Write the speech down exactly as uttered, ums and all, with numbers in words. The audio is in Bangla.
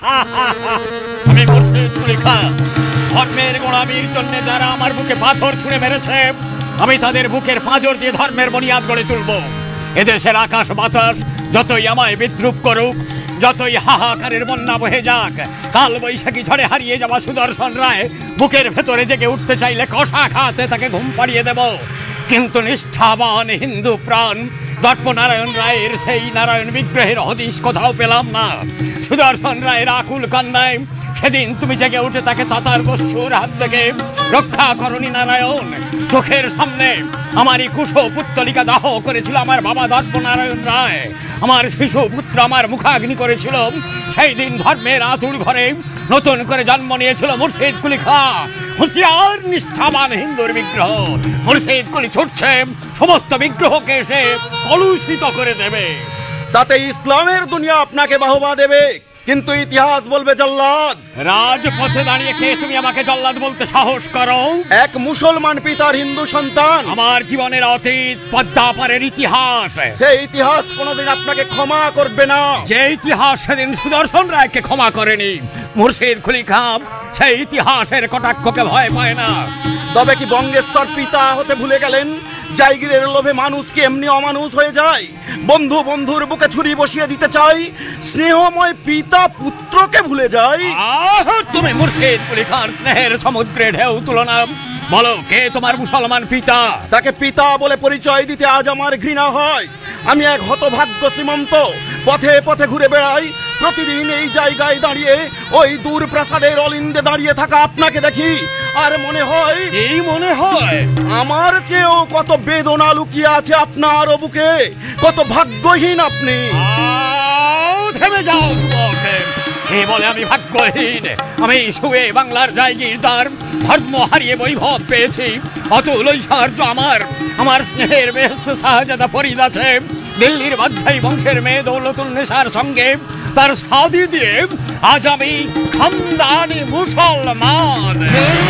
আমি মুর্শিদ কুলি খান। ধর্মের গোলামির জন্য যারা আমার বুকে পাথর ছুঁড়ে মেরেছে, আমি তাদের বুকের পাঁজর দিয়ে ধর্মের বুনিয়াদ গড়ে তুলব। এদেশের আকাশ বাতাস যতই আমায় বিদ্রুপ করুক, যতই হাহাকারের বন্যা বহে যাক, কাল বৈশাখী ঝড়ে হারিয়ে যাওয়া সুদর্শন রায় বুকের ভেতরে জেগে উঠতে চাইলে কষা খাতে তাকে ঘুম পাড়িয়ে দেব। কিন্তু নিষ্ঠাবান হিন্দু প্রাণ দর্পনারায়ণ রায়ের সেই নারায়ণ বিগ্রহের হদিশ কোথাও পেলাম না। সুদর্শন রায়ের আকুল কান্নায় সেদিন তুমি জেগে উঠে তাকে তাতার বস্যুর হাত থেকে রক্ষা করনি নারায়ণ। চোখের সামনে আমারই কুশ পুত্তলিকা দাহ করেছিল আমার বাবা দর্পনারায়ণ রায়। আমার শিশু পুত্র আমার মুখাগ্নি করেছিল। সেই দিন ধর্মের আতুর ঘরে নতুন করে জন্ম নিয়েছিল মুর্শিদ কুলি খাঁ। হুঁশিয়ার নিষ্ঠাবান হিন্দুর বিগ্রহ মুর্শিদ কুলি ছুটছে সমস্ত বিগ্রহকে এসে কলুষিত করে দেবে। তাতে ইসলামের দুনিয়া আপনাকে বাহবা দেবে, কিন্তু ইতিহাস বলবে জল্লাদ। রাজপথে দাঁড়িয়ে কে তুমি আমাকে জল্লাদ বলতে সাহস করো? এক মুসলমান পিতার হিন্দু সন্তান। আমার জীবনের অতীত পদ্মাপারের ইতিহাস, সেই ইতিহাস কোনোদিন আপনাকে ক্ষমা করবে না। যে ইতিহাস সেদিন সুদর্শন রায়কে ক্ষমা করেনি, মুর্শিদ কুলি খাঁ সেই ইতিহাসের কটাক্ষকে ভয় পায় না। তবে কি বঙ্গেশ্বর পিতা হতে ভুলে গেলেন? জায়গিরের লোভে মানুষ কি এমনি অমানুষ হয়ে যায়? বন্ধু বন্ধুর বুকে ছুরি বসিয়ে দিতে চাই, স্নেহময় পিতা পুত্রকে ভুলে যায়। আহ, তুমি মুর্শিদ কুলি খাঁর স্নেহের সমুদ্রে ঢেউ তুলনা। বলো কে তোমার মুসলমান পিতা? তাকে পিতা বলে পরিচয় দিতে আজ আমার ঘৃণা হয়। আমি এক হতভাগ্য শ্রীমন্ত, পথে পথে ঘুরে বেড়াই। প্রতিদিন এই জায়গায় দাঁড়িয়ে ওই দূর প্রাসাদের অলিন্দে দাঁড়িয়ে থাকা আপনাকে দেখি, আর মনে হয় এই মনে হয় আমার চেয়েও কত বেদনা লুকিয়ে আছে আপনার বুকে। কত ভাগ্যহীন আপনি। আও, থেমে যাও যুবক। কে বলে আমি ভাগ্যহীন? আমি শুয়ে বাংলার জায়গিরদার, ধর্ম হারিয়ে বৈভব পেয়েছি। অতুল ঐশ্বর্য আমার, আমার স্নেহের বেহেশত শাহজাদা ফরিদ আছে। দিল্লির বাদশাহী বংশের মেয়ে দৌলতুল নেসার সঙ্গে তার শাদী দিয়ে আজ আমি খানদানি মুসলমান।